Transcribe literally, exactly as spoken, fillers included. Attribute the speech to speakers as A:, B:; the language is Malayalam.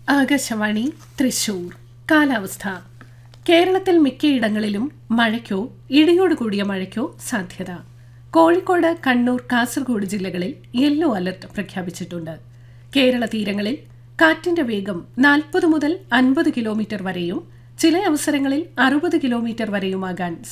A: ആകാശവാണി തൃശൂർ. കാലാവസ്ഥ. കേരളത്തിൽ മിക്കയിടങ്ങളിലും മഴയ്ക്കോ ഇടിയോടുകൂടിയ മഴയ്ക്കോ സാധ്യത. കോഴിക്കോട്, കണ്ണൂർ, കാസർഗോഡ് ജില്ലകളിൽ യെല്ലോ അലർട്ട് പ്രഖ്യാപിച്ചിട്ടുണ്ട്. കേരള തീരങ്ങളിൽ കാറ്റിന്റെ വേഗം നാൽപ്പത് മുതൽ അൻപത് കിലോമീറ്റർ വരെയും ചില അവസരങ്ങളിൽ അറുപത് കിലോമീറ്റർ വരെയുമാകാൻ